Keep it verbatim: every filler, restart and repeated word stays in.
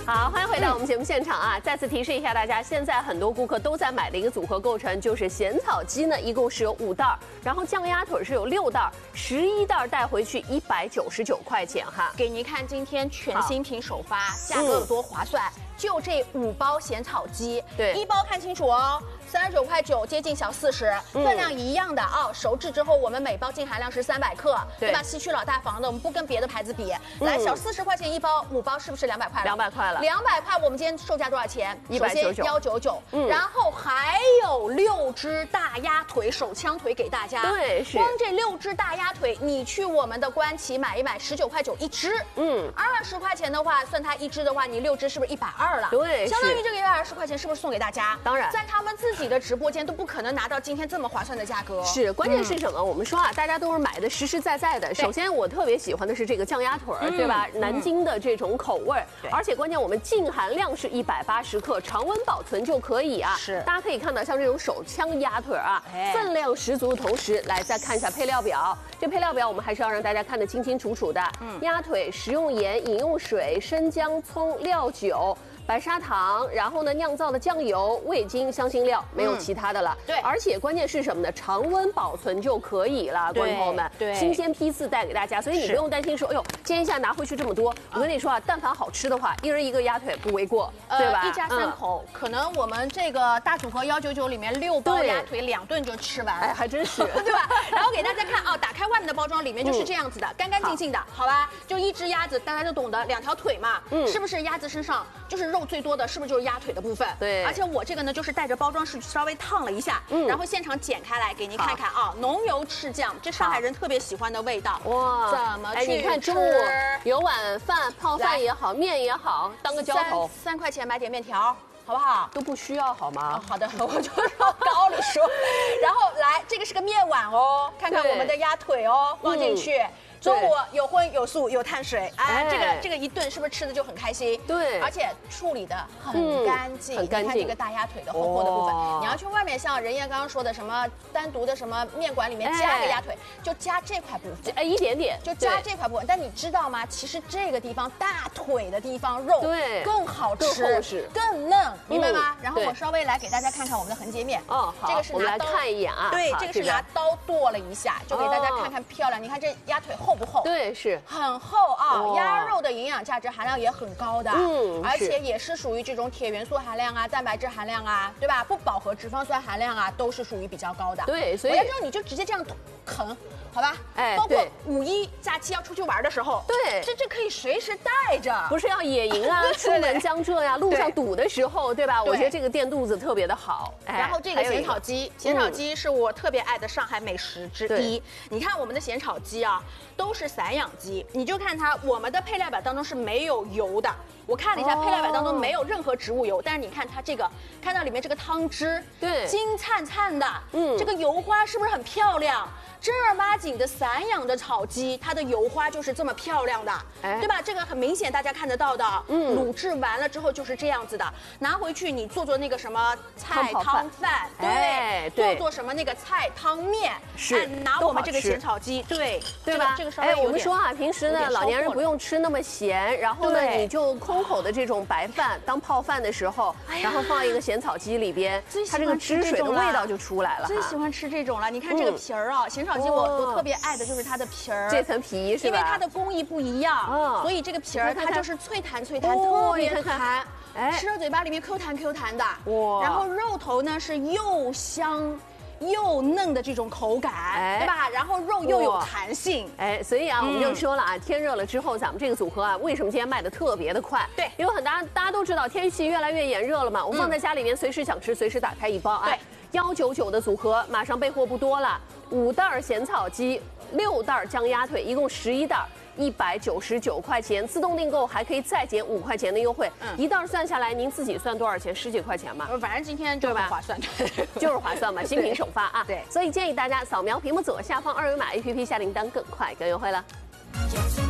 好，欢迎回到我们节目现场啊！再次提示一下大家，现在很多顾客都在买的一个组合构成，就是咸草鸡呢，一共是有五袋儿，然后酱鸭腿是有六袋儿，十一袋带回去一百九十九块钱哈。 给您看今天全新品首发，价格有多划算？嗯、就这五包咸草鸡， 对， 一包看清楚哦。 三十九块九，接近小四十，分量一样的啊、哦。熟制之后，我们每包净含量是三百克，对, 对吧？西区老大房的，我们不跟别的牌子比。嗯、来，小四十块钱一包，五包是不是两百块了？ 两百块了。 两百块，我们今天售价多少钱？ 一百九十九。 幺九九。嗯。然后还有六只大鸭腿，手枪腿给大家。 对，是。 光这六只大鸭腿，你去我们的官旗买一买，十九块九一只。嗯。二十块钱的话，算它一只的话，你六只是不是一百二了？ 对， 相当于这个一百二十块钱，是不是送给大家？ 当然， 在他们自己的直播间都不。 不可能拿到今天这么划算的价格， 是关键是什么？嗯、我们说啊，大家都是买的实实在在的。首先，我特别喜欢的是这个酱鸭腿儿，嗯、对吧？南京的这种口味，嗯、而且关键我们净含量是一百八十克，常温保存就可以啊。 是， 大家可以看到，像这种手枪鸭腿啊，哎、分量十足的同时，来再看一下配料表。这配料表我们还是要让大家看得清清楚楚的。嗯，鸭腿食用盐、饮用水、生姜、葱、料酒。 白砂糖，然后呢，酿造的酱油、味精、香辛料，没有其他的了。 对， 而且关键是什么呢？常温保存就可以了，观众朋友们。 对， 新鲜批次带给大家，所以你不用担心说，哎呦，今天一下拿回去这么多。我跟你说啊，但凡好吃的话，一人一个鸭腿不为过，对吧？ 一家三口，可能我们这个大组合幺九九里面六包鸭腿，两顿就吃完。 哎，还真是， 对吧？然后给大家看啊，打开外面的包装，里面就是这样子的，干干净净的，好吧？就一只鸭子，大家都懂得，两条腿嘛，嗯，是不是鸭子身上就是肉最多的，是不是？ 就是鸭腿的部分， 对， 而且我这个呢，就是带着包装是稍微烫了一下，嗯，然后现场剪开来给您看看啊，浓油赤酱，这上海人特别喜欢的味道，哇，怎么去吃？ 哎，你看中午有碗饭，泡饭也好，面也好，当个浇头， 三块钱买点面条。 好不好？ 都不需要好吗？ 哦、好的，我就往高里说。然后来，这个是个面碗哦，看看我们的鸭腿哦，放进去。嗯 中午有荤有素有碳水，哎，这个这个一顿是不是吃的就很开心？ 对， 而且处理的很干净， 很干净。 你看这个大鸭腿的厚厚的部分，你要去外面像任烨刚刚说的什么单独的什么面馆里面加个鸭腿，就加这块部分， 哎，一点点， 就加这块部分。但你知道吗？其实这个地方大腿的地方肉对更好吃， 更厚实， 更嫩，明白吗？然后我稍微来给大家看看我们的横截面， 哦，好， 这个是拿刀看一眼啊， 对，这个是拿刀剁了一下，就给大家看看漂亮。你看这鸭腿厚不厚？ 对，是。 很厚啊，鸭肉的营养价值含量也很高的，嗯，而且也是属于这种铁元素含量啊、蛋白质含量啊，对吧？不饱和脂肪酸含量啊，都是属于比较高的。 对，所以回来之后你就直接这样啃，好吧？哎，包括五一假期要出去玩的时候， 对， 这这可以随时带着， 不是要野营啊，出门江浙呀，路上堵的时候，对吧？我觉得这个垫肚子特别的好。 然后这个咸炒鸡，咸炒鸡是我特别爱的上海美食之一。你看我们的咸炒鸡啊，都是散养鸡，你就看它，我们的配料表当中是没有油的。我看了一下配料表当中没有任何植物油，但是你看它这个，看到里面这个汤汁， 对， 金灿灿的，嗯，这个油花是不是很漂亮？正儿八经的散养的炒鸡，它的油花就是这么漂亮的，哎，对吧？这个很明显大家看得到的，嗯，卤制完了之后就是这样子的，拿回去你做做那个什么菜汤饭，对，做做什么那个菜汤面， 是， 拿我们这个咸炒鸡，对， 对吧？ 这个稍微哎，我们说啊，平时呢，老年人不用吃那么咸，然后呢，你就空口的这种白饭当泡饭的时候，然后放一个咸炒鸡里边，它这个汁水的味道就出来了。 最喜欢吃这种了，你看这个皮儿啊，咸炒鸡我我特别爱的就是它的皮儿， 这层皮是吧？ 因为它的工艺不一样，所以这个皮儿它就是脆弹脆弹，特别弹，哎，吃到嘴巴里面 Q 弹 Q 弹的，哇！然后肉头呢是又香。又嫩的这种口感，哎、对吧？然后肉又有弹性， 哎，所以啊，我们就说了啊，嗯、天热了之后，咱们这个组合啊，为什么今天卖的特别的快？ 对， 因为很大大家都知道天气越来越炎热了嘛，我放在家里面，随时想吃，随时打开一包，哎，幺九九的组合马上备货不多了，五袋咸草鸡，六袋酱鸭腿，一共十一袋。一百九十九块钱，自动订购还可以再减五块钱的优惠，嗯、一袋算下来，您自己算多少钱？十几块钱嘛。 反正今天就是划算， 就是划算嘛，新品首发啊。 对， 所以建议大家扫描屏幕左下方二维码 A P P 下订单更快更优惠了。